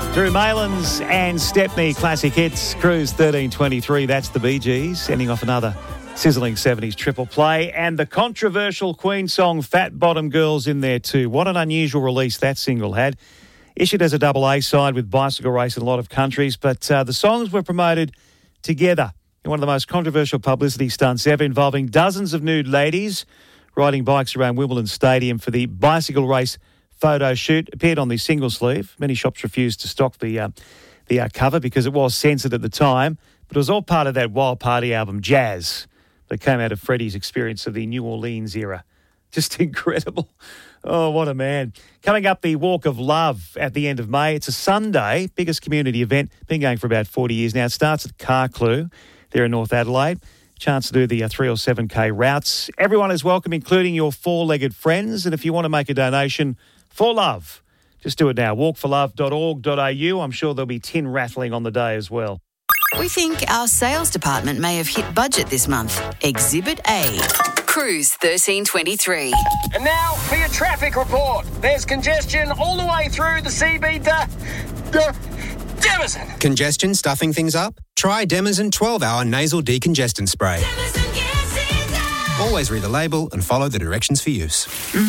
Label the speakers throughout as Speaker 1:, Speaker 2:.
Speaker 1: Through Malins and Stepney classic hits, Cruise 1323, that's the Bee Gees, ending off another sizzling 70s triple play. And the controversial Queen song, Fat Bottom Girls, in there too. What an unusual release that single had. Issued as a double A-side with Bicycle Race in a lot of countries, but the songs were promoted together in one of the most controversial publicity stunts ever, involving dozens of nude ladies riding bikes around Wimbledon Stadium for the Bicycle Race photo shoot. Appeared on the single sleeve. Many shops refused to stock the cover because it was censored at the time, but it was all part of that Wild Party album, Jazz, that came out of Freddie's experience of the New Orleans era. Just incredible. Oh, what a man. Coming up, the Walk of Love at the end of May. It's a Sunday, biggest community event, been going for about 40 years now. It starts at Carclew there in North Adelaide. Chance to do the 3 or 7K routes. Everyone is welcome, including your four-legged friends. And if you want to make a donation for love, just do it now. walkforlove.org.au. I'm sure there'll be tin rattling on the day as well.
Speaker 2: We think our sales department may have hit budget this month. Exhibit A. Cruise 1323.
Speaker 3: And now for your traffic report. There's congestion all the way through the CB Demison.
Speaker 4: Congestion stuffing things up? Try Demison 12-hour nasal decongestant spray. Always read the label and follow the directions for use.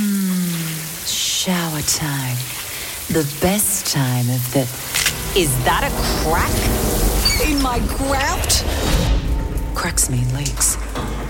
Speaker 2: Shower time. The best time of the... Is that a crack in my grout? Cracks mean leaks.